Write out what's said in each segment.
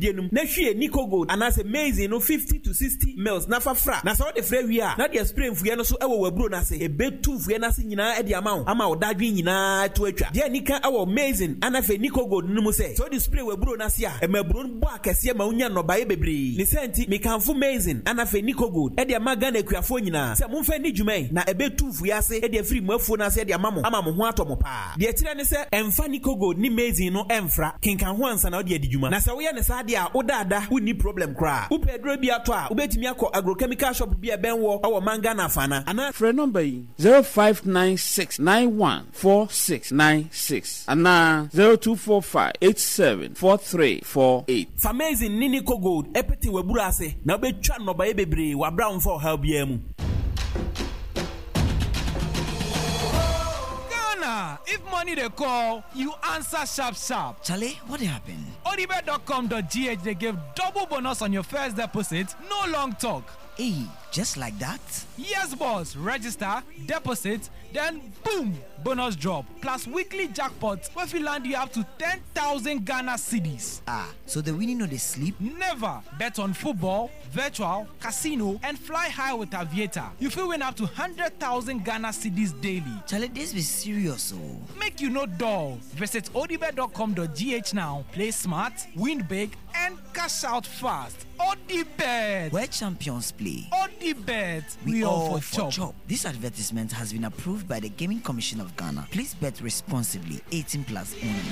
dienum na hwie Nico Gold anase maize no 50 to 60 mils na fafra na so de frɛ wi a na de spray mfuye no so ewo waburo na se ebetu mfuye na se nyina e de ama odadwe nyina to atwa de nika ewo maize anafe Nico Gold no mu se so de spray waburo na se a emaburo bo akese ma unya no bae bebre ni senti mekanfo maize anafe Nico Gold e de maga na kuafo nyina se mumfa ni dwuman na ebetu mfuye ase e de free mafuo na se de ama mo ho atomo pa de tire ne se emfa Nico Gold ni maize no emfra kenkan ho ansa na o de adwuma na se wo ye ne sa de a odada uni problem kra wo pedro bi ato a ubetimi akọ agrochemical shop bi ebenwo awo manga na fana ana frɛ number 0596914696 ana 0245874348 Famazing Nico Gold epeti waburu ase na obetwa nobaye bebre wa brown for help biamu. If money they call, you answer sharp. Charlie, what happened? odibet.com.gh they give double bonus on your first deposit, no long talk. Hey, just like that? Yes, boss. Register, deposit, then boom, bonus drop. Plus weekly jackpots where if you land you up to 10,000 Ghana cedis. So the winning no they sleep? Never. Bet on football, virtual, casino, and fly high with Aviator. You feel win up to 100,000 Ghana cedis daily. Charlie, this be serious, oh. Make you no dull. Visit odibet.com.gh now. Play smart, win big, and cash out fast. Odibet. Where champions play. Odibet. We all for chop. This advertisement has been approved by the Gaming Commission of Ghana. Please bet responsibly. 18 plus only.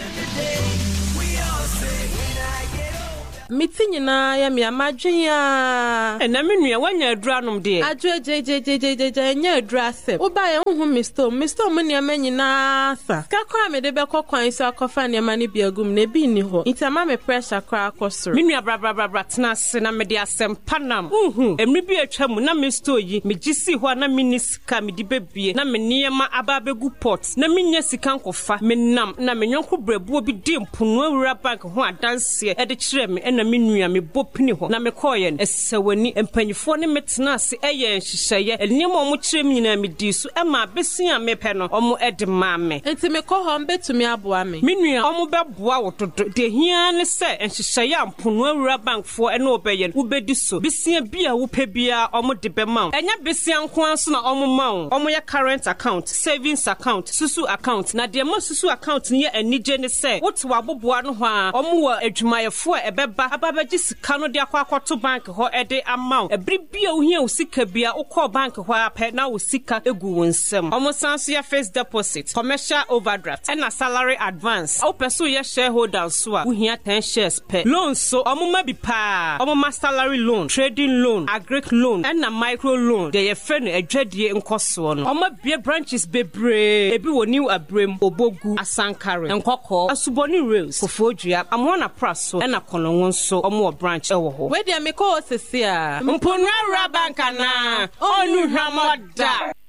Mitinyina ya mi amadwea na menua wanya aduanom de adwe nya aduase oba ye hu Mr. Muni amanyina sa kakwa me de be kokwan so akofa ne ma ne biagum na bi ni ho itama me pressure kra akosoro menua bra tena se na me de asempanam emri bi atwa mu na Mr. yi me gisi ho na minisika me di bebie na me niema aba begu pot na menya sika nkofa menam na menyonko brebuo bi di mponu awura bank ho adanse e de kire me na menua me bopini ho na me koye esewani empanyifo ne metena se eye nhihye eniem omo kire me nyina me di so e ma besia me pe no omo edema me enti me ko ho mbetumi aboa me menua omo beboa wotodo de hia ne se nhihye ampono awura bankfo e na obeye ubedi so besia bia wo pe bia omo de bema enya besia nko anso na omo ma omo ye current account savings account susu account na de ma susu account ne ye anije ne se woto aboboa no ho a omo wa adwumayefo ebeba ababaji sika no de akwakoto bank ho ede amount ebribia ohia usika bia ukọ bank ho apẹ na usika egu wonsem omo sanso ya first deposit commercial overdraft and salary advance o peso ye shareholder so a ohia 10 shares per loan so omo ma bi pa omo ma salary loan trading loan agric loan and na micro loan de ye fe no adwadie nkoso no omo bie branches bebre ebi wo new abrem obogu asankare nkokọ asuboni rails kofodua amona praso and na kolonwon so omo branch ewo ho we dia me ko osisi a mponwa bank na onu hwamoda